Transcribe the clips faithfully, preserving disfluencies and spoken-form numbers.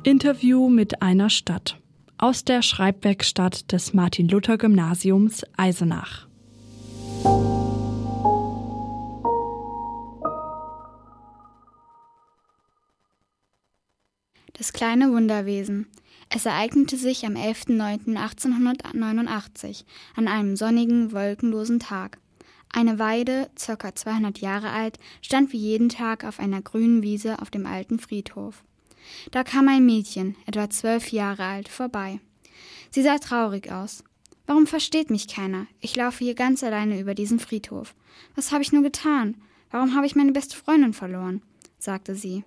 Interview mit einer Stadt aus der Schreibwerkstatt des Martin-Luther-Gymnasiums Eisenach. Das kleine Wunderwesen. Es ereignete sich am elften neunten achtzehnhundertneunundachtzig an einem sonnigen, wolkenlosen Tag. Eine Weide, ca. zweihundert Jahre alt, stand wie jeden Tag auf einer grünen Wiese auf dem alten Friedhof. Da kam ein Mädchen, etwa zwölf Jahre alt, vorbei. Sie sah traurig aus. »Warum versteht mich keiner? Ich laufe hier ganz alleine über diesen Friedhof. Was habe ich nur getan? Warum habe ich meine beste Freundin verloren?« sagte sie.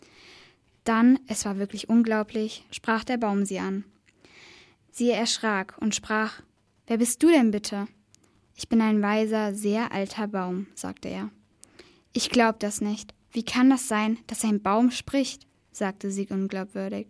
Dann, es war wirklich unglaublich, sprach der Baum sie an. Sie erschrak und sprach: »Wer bist du denn bitte?« »Ich bin ein weiser, sehr alter Baum«, sagte er. »Ich glaub das nicht. Wie kann das sein, dass ein Baum spricht?«, sagte sie unglaubwürdig.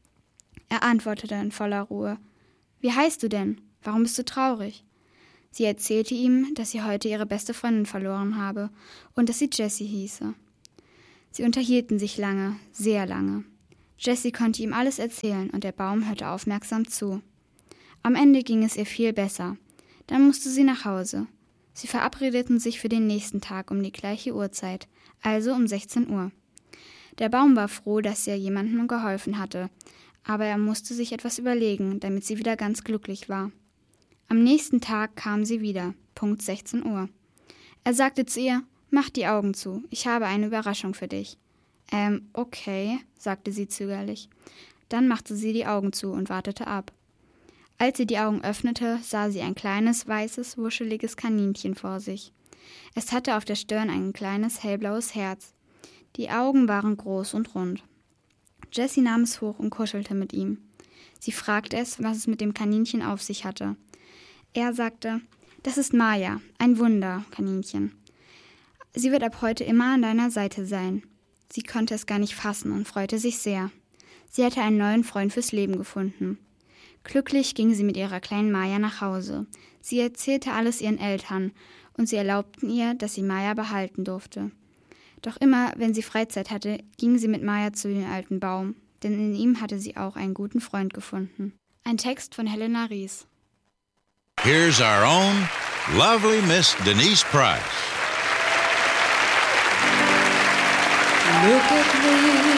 Er antwortete in voller Ruhe: »Wie heißt du denn? Warum bist du traurig?« Sie erzählte ihm, dass sie heute ihre beste Freundin verloren habe und dass sie Jessie hieße. Sie unterhielten sich lange, sehr lange. Jessie konnte ihm alles erzählen und der Baum hörte aufmerksam zu. Am Ende ging es ihr viel besser. Dann musste sie nach Hause. Sie verabredeten sich für den nächsten Tag um die gleiche Uhrzeit, also um sechzehn Uhr. Der Baum war froh, dass er jemandem geholfen hatte, aber er musste sich etwas überlegen, damit sie wieder ganz glücklich war. Am nächsten Tag kam sie wieder, Punkt sechzehn Uhr. Er sagte zu ihr: »Mach die Augen zu, ich habe eine Überraschung für dich.« Ähm, okay, sagte sie zögerlich. Dann machte sie die Augen zu und wartete ab. Als sie die Augen öffnete, sah sie ein kleines, weißes, wuscheliges Kaninchen vor sich. Es hatte auf der Stirn ein kleines, hellblaues Herz. Die Augen waren groß und rund. Jessie nahm es hoch und kuschelte mit ihm. Sie fragte es, was es mit dem Kaninchen auf sich hatte. Er sagte: »Das ist Maya, ein Wunder, Kaninchen. Sie wird ab heute immer an deiner Seite sein.« Sie konnte es gar nicht fassen und freute sich sehr. Sie hatte einen neuen Freund fürs Leben gefunden. Glücklich ging sie mit ihrer kleinen Maya nach Hause. Sie erzählte alles ihren Eltern und sie erlaubten ihr, dass sie Maya behalten durfte. Doch immer, wenn sie Freizeit hatte, ging sie mit Maya zu dem alten Baum, denn in ihm hatte sie auch einen guten Freund gefunden. Ein Text von Helena Ries. Here's our own lovely Miss Denise Price. Look at me.